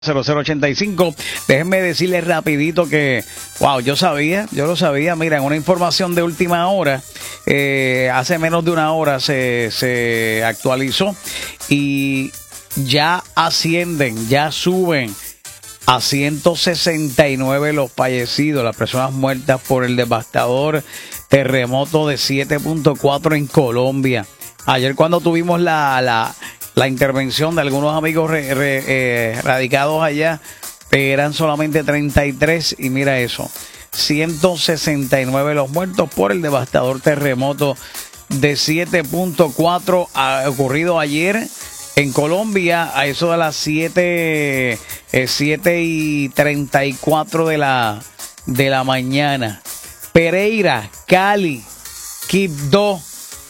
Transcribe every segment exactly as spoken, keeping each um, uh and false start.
cero cero ochenta y cinco. Déjenme decirles rapidito que, wow, yo sabía, yo lo sabía. Miren, una información de última hora, eh, hace menos de una hora se, se actualizó y ya ascienden, ya suben a ciento sesenta y nueve los fallecidos, las personas muertas por el devastador terremoto de siete punto cuatro en Colombia. Ayer cuando tuvimos la... la La intervención de algunos amigos re, re, eh, radicados allá, eran solamente treinta y tres y mira eso, ciento sesenta y nueve los muertos por el devastador terremoto de siete punto cuatro ha ocurrido ayer en Colombia a eso de las siete, eh, siete y treinta y cuatro de la, de la mañana. Pereira, Cali, Quibdó,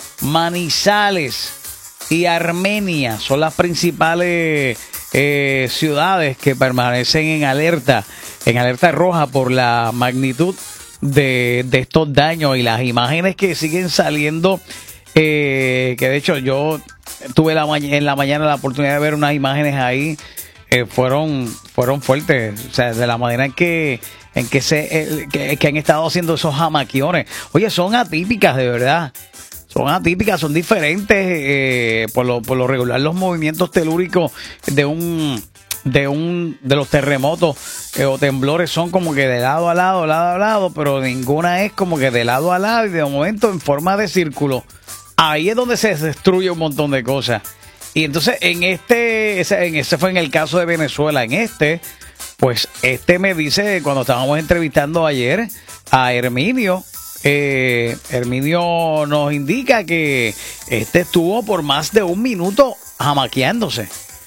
Manizales y Armenia son las principales eh, ciudades que permanecen en alerta, en alerta roja por la magnitud de, de estos daños y las imágenes que siguen saliendo, eh, que de hecho yo tuve la en la mañana la oportunidad de ver unas imágenes ahí, eh, fueron fueron fuertes, o sea, de la manera en que en que se eh, que, que han estado haciendo esos jamaquiones. Oye, son atípicas de verdad. Son atípicas, son diferentes, eh, por lo por lo regular los movimientos telúricos de un de un de los terremotos eh, o temblores son como que de lado a lado, lado a lado, pero ninguna es como que de lado a lado y de momento en forma de círculo. Ahí es donde se destruye un montón de cosas. Y entonces en este ese, en ese fue en el caso de Venezuela, en este pues este me dice cuando estábamos entrevistando ayer a Herminio. Eh, Herminio nos indica que este estuvo por más de un minuto jamaqueándose.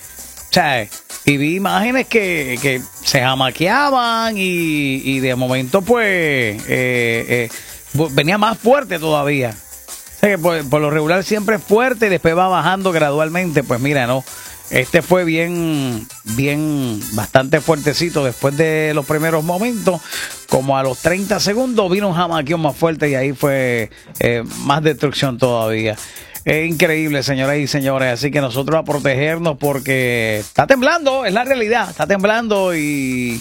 O sea, y vi imágenes que, que se jamaqueaban y, y de momento pues eh, eh, venía más fuerte todavía. O sea, que por, por lo regular siempre es fuerte y después va bajando gradualmente. Pues mira, no. Este fue bien, bien, bastante fuertecito después de los primeros momentos. Como a los treinta segundos vino un jamaquión más fuerte y ahí fue eh, más destrucción todavía. Es increíble, señoras y señores. Así que nosotros a protegernos porque está temblando, es la realidad. Está temblando y,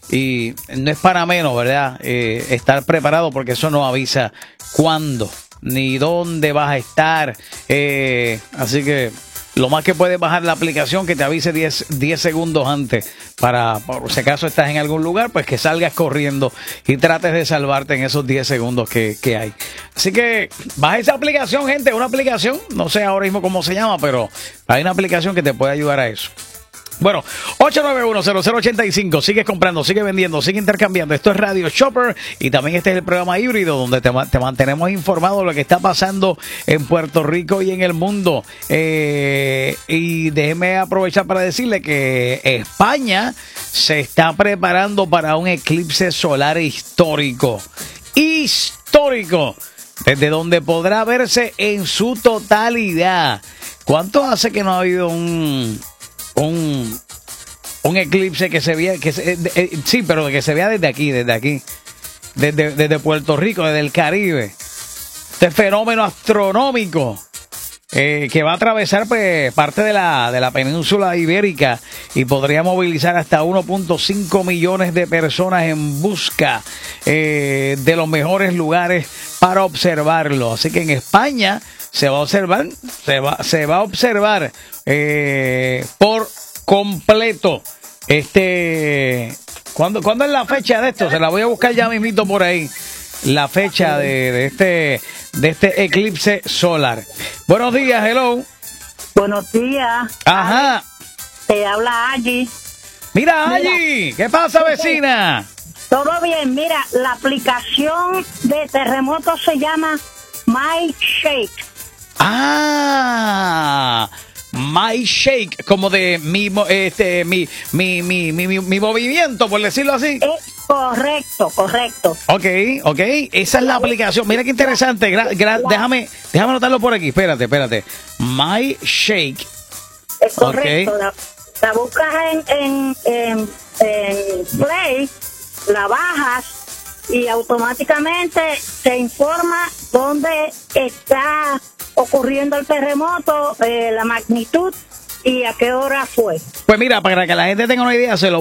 y no es para menos, ¿verdad? Eh, estar preparado porque eso no avisa cuándo ni dónde vas a estar. Eh, así que lo más que puedes bajar la aplicación que te avise diez, diez segundos antes para, por si acaso estás en algún lugar, pues que salgas corriendo y trates de salvarte en esos diez segundos que, que hay. Así que baja esa aplicación, gente, una aplicación, no sé ahora mismo cómo se llama, pero hay una aplicación que te puede ayudar a eso. Bueno, ocho nueve uno, cero cero ochenta y cinco, sigue comprando, sigue vendiendo, sigue intercambiando. Esto es Radio Shopper y también este es el programa híbrido donde te, te mantenemos informado de lo que está pasando en Puerto Rico y en el mundo. Eh, y déjeme aprovechar para decirle que España se está preparando para un eclipse solar histórico. Histórico. Desde donde podrá verse en su totalidad. ¿Cuánto hace que no ha habido un... Un, un eclipse que se vea, que se, eh, eh, sí, pero que se vea desde aquí, desde aquí, desde, desde Puerto Rico, desde el Caribe? Este fenómeno astronómico eh, que va a atravesar pues, parte de la, de la península ibérica y podría movilizar hasta uno punto cinco millones de personas en busca eh, de los mejores lugares para observarlo. Así que en España se va a observar, se va, se va a observar eh, por completo este. ¿Cuándo, ¿Cuándo es la fecha de esto? Se la voy a buscar ya mismito por ahí. La fecha de, de este de este eclipse solar. Buenos días, hello. Buenos días. Ajá. Te habla Allí. Mira, Allí, ¿qué pasa, vecina? Todo bien, mira, la aplicación de terremoto se llama My Shake. Ah, My Shake, como de mi este mi mi mi mi, mi, mi movimiento, por decirlo así. Es correcto, correcto. Ok, ok, esa es la aplicación. Mira qué interesante. Gra gra déjame déjame anotarlo por aquí. Espérate, espérate. My Shake. Es correcto. Okay. La, la buscas en, en, en, en Play, la bajas y automáticamente te informa dónde está ocurriendo el terremoto, eh, la magnitud y a qué hora fue. Pues mira, para que la gente tenga una idea, se lo